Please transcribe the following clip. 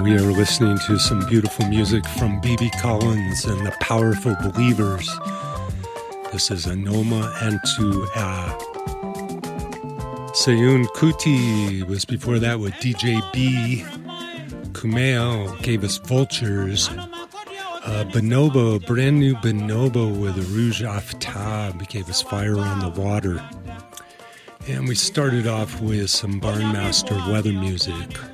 We are listening to some beautiful music from B.B. Collins and the Powerful Believers. This is Anoma Antu Sayun Kuti was before that with DJ B. Kumail gave us Vultures. Bonobo, brand new Bonobo with Rouge Aftab gave us Fire on the Water. And we started off with some Barnmaster weather music.